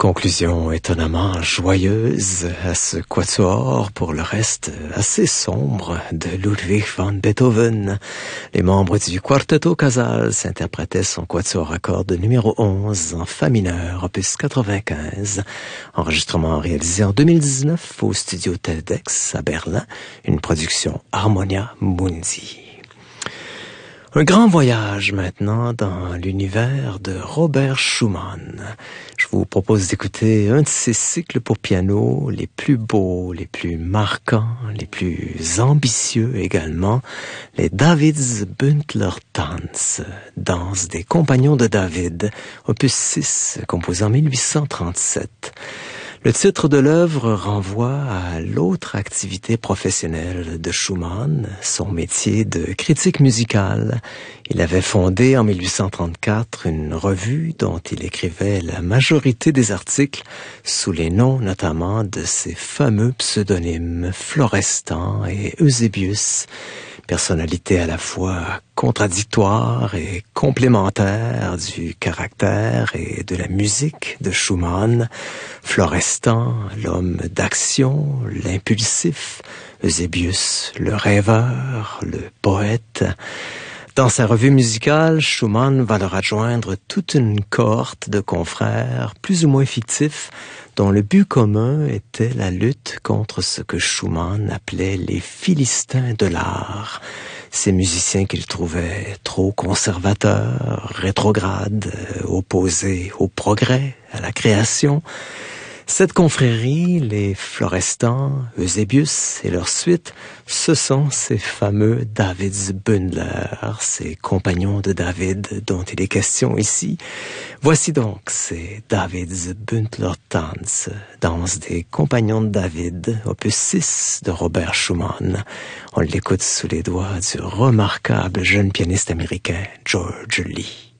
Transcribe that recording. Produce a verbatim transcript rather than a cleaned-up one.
Conclusion étonnamment joyeuse à ce quatuor, pour le reste assez sombre, de Ludwig van Beethoven. Les membres du Quartetto Casals interprétaient son quatuor à cordes numéro onze en fa mineur, opus quatre-vingt-quinze. Enregistrement réalisé en deux mille dix-neuf au studio TEDx à Berlin, une production Harmonia Mundi. Un grand voyage maintenant dans l'univers de Robert Schumann. Je vous propose d'écouter un de ses cycles pour piano les plus beaux, les plus marquants, les plus ambitieux également, les Davidsbündler Tanz, danse des compagnons de David, opus six, composé en mille huit cent trente-sept. Le titre de l'œuvre renvoie à l'autre activité professionnelle de Schumann, son métier de critique musical. Il avait fondé en mille huit cent trente-quatre une revue dont il écrivait la majorité des articles sous les noms notamment de ses fameux pseudonymes Florestan et Eusebius, personnalité à la fois contradictoire et complémentaire du caractère et de la musique de Schumann. Florestan, l'homme d'action, l'impulsif, Eusebius, le rêveur, le poète. Dans sa revue musicale, Schumann va leur adjoindre toute une cohorte de confrères, plus ou moins fictifs, dont le but commun était la lutte contre ce que Schumann appelait les Philistins de l'art. Ces musiciens qu'il trouvait trop conservateurs, rétrogrades, opposés au progrès, à la création. Cette confrérie, les Florestan, Eusebius et leur suite, ce sont ces fameux Davidsbündler, ces compagnons de David dont il est question ici. Voici donc ces Davidsbündler Tanz, danse des compagnons de David, opus six de Robert Schumann. On l'écoute sous les doigts du remarquable jeune pianiste américain George Lee.